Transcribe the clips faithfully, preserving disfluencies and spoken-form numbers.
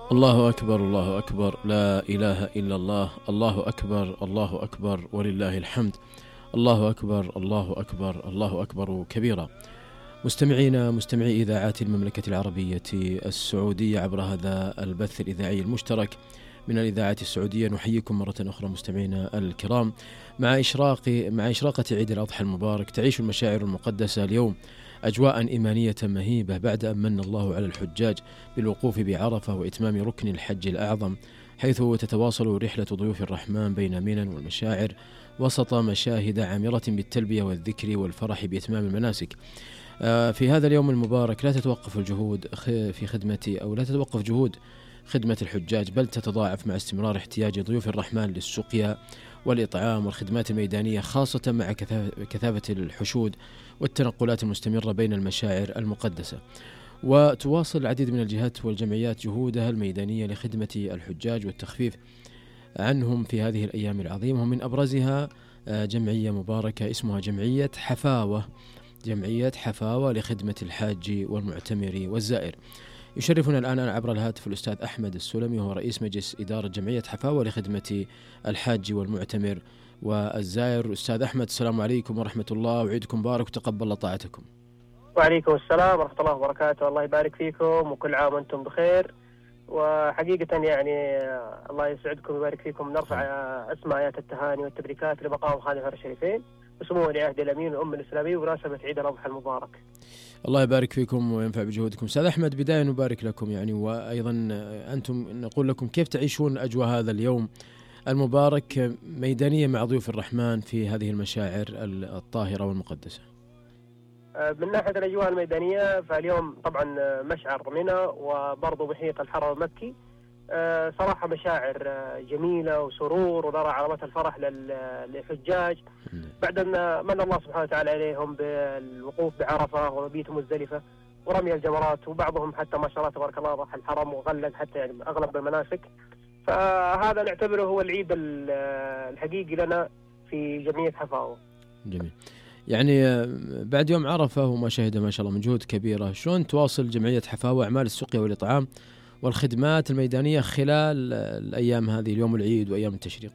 الله أكبر الله أكبر لا إله إلا الله. الله أكبر الله أكبر ولله الحمد. الله أكبر الله أكبر الله أكبر كبيرا. مستمعينا مستمعي إذاعات المملكة العربية السعودية عبر هذا البث الإذاعي المشترك من الإذاعات السعودية، نحييكم مرة أخرى مستمعينا الكرام. مع إشراق مع إشراقة عيد الأضحى المبارك تعيش المشاعر المقدسة اليوم أجواء إيمانية مهيبة بعد أن من الله على الحجاج بالوقوف بعرفة وإتمام ركن الحج الأعظم، حيث تتواصل رحلة ضيوف الرحمن بين منى والمشاعر وسط مشاهد عامرة بالتلبية والذكر والفرح بإتمام المناسك. في هذا اليوم المبارك لا تتوقف الجهود في خدمة أو لا تتوقف جهود خدمة الحجاج، بل تتضاعف مع استمرار احتياج ضيوف الرحمن للسقيا والإطعام والخدمات الميدانية، خاصة مع كثافة الحشود والتنقلات المستمرة بين المشاعر المقدسة. وتواصل العديد من الجهات والجمعيات جهودها الميدانية لخدمة الحجاج والتخفيف عنهم في هذه الأيام العظيمة، ومن أبرزها جمعية مباركة اسمها جمعية حفاوة جمعية حفاوة لخدمة الحاج والمعتمر والزائر. يشرفنا الآن عبر الهاتف الأستاذ أحمد السلمي، وهو رئيس مجلس إدارة جمعية حفاوة لخدمة الحاج والمعتمر والزائر. أستاذ أحمد، السلام عليكم ورحمة الله، وعيدكم مبارك وتقبل الله طاعتكم. وعليكم السلام ورحمة الله وبركاته، الله يبارك فيكم وكل عام وأنتم بخير. وحقيقة يعني الله يسعدكم ويبارك فيكم. نرفع أسماء آيات التهاني والتبريكات لمقام خادم الشريفين وسمو ولي عهد الأمين والأمة الإسلامية بمناسبة عيد الأضحى المبارك. الله يبارك فيكم وينفع بجهودكم. أستاذ أحمد، بداية نبارك لكم يعني، وأيضا أنتم نقول لكم كيف تعيشون أجواء هذا اليوم المبارك ميدانية مع ضيوف الرحمن في هذه المشاعر الطاهرة والمقدسة. من ناحية الأجواء الميدانية فاليوم طبعا مشعر منى وبرضو محيط الحرم المكي صراحة مشاعر جميلة وسرور، ونرى علامات الفرح للحجاج بعد أن من الله سبحانه وتعالى عليهم بالوقوف بعرفة ومبيت مزدلفة ورمي الجمرات، وبعضهم حتى ما شاء الله تبارك الله راح الحرم وغلق حتى يعني أغلب المناسك. فهذا نعتبره هو العيد الحقيقي لنا في جمعية حفاوة. جميل. يعني بعد يوم عرفة وما شهد ما شاء الله من جهود كبيرة، شلون تواصل جمعية حفاوة أعمال السقيا والإطعام والخدمات الميدانية خلال الأيام هذه، اليوم العيد وأيام التشريق؟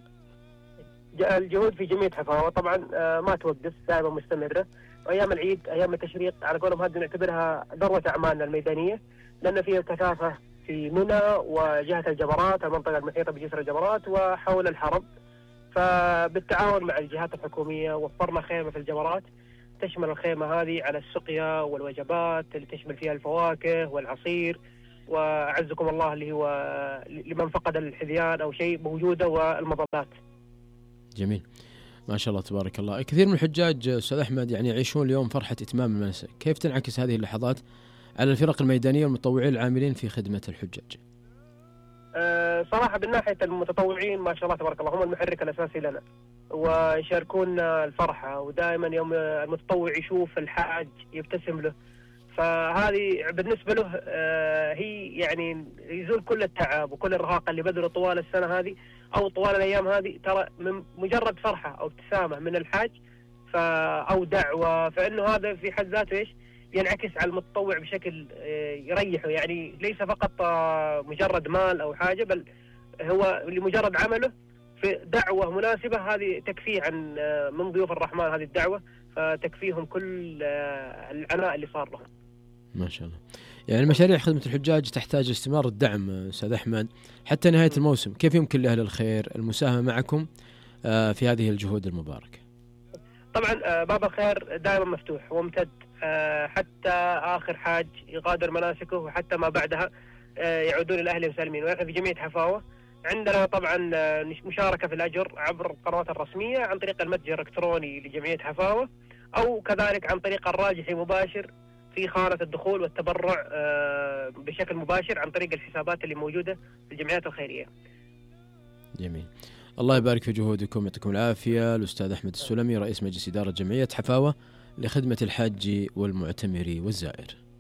الجهود في جمعية حفاوة طبعا ما توقف، دائما مستمرة. وأيام العيد أيام التشريق على قولهم هذه نعتبرها ذروة أعمالنا الميدانية، لأن فيها كثافة في منى وجهة الجبرات، المنطقة المحيطة بجسر الجبرات وحول الحرم. فبالتعاون مع الجهات الحكومية وفرنا خيمة في الجبرات تشمل الخيمة هذه على السقيا والوجبات اللي تشمل فيها الفواكه والعصير، وأعزكم الله اللي هو لمن فقد الحذيان أو شيء موجودة، والمظلات. جميل ما شاء الله تبارك الله. كثير من الحجاج أستاذ أحمد يعني يعيشون اليوم فرحة إتمام المناسك، كيف تنعكس هذه اللحظات على الفرق الميدانية والمتطوعين العاملين في خدمة الحجاج؟ أه صراحة من ناحية المتطوعين ما شاء الله تبارك الله هم المحرك الأساسي لنا، ويشاركونا الفرحة، ودائما يوم المتطوع يشوف الحاج يبتسم له، فهذه بالنسبة له أه هي يعني يزول كل التعب وكل الرهاقة اللي بذله طوال السنة هذه أو طوال الأيام هذه، ترى من مجرد فرحة أو ابتسامة من الحاج أو دعوة، فإنه هذا في حد ذاته إيش ينعكس على المتطوع بشكل يريحه، يعني ليس فقط مجرد مال أو حاجة، بل هو لمجرد عمله في دعوة مناسبة هذه تكفيه عن من ضيوف الرحمن هذه الدعوة، فتكفيهم كل العناء اللي صار لهم. ما شاء الله. يعني مشاريع خدمة الحجاج تحتاج استمرار الدعم أستاذ أحمد حتى نهاية الموسم، كيف يمكن لأهل الخير المساهمة معكم في هذه الجهود المباركة؟ طبعا باب الخير دائما مفتوح وممتد حتى آخر حاج يغادر مناسكه، وحتى ما بعدها يعودون إلى أهلهم سالمين. ونحن في جمعية حفاوة عندنا طبعا مشاركة في الأجر عبر القنوات الرسمية عن طريق المتجر الإلكتروني لجمعية حفاوة، أو كذلك عن طريق الراجحي مباشر في خانة الدخول والتبرع بشكل مباشر عن طريق الحسابات اللي موجودة في الجمعيات الخيرية. جميل. الله يبارك في جهودكم، يعطيكم العافية. الأستاذ أحمد السلمي رئيس مجلس إدارة جمعية حفاوة لخدمة الحاج والمعتمر والزائر.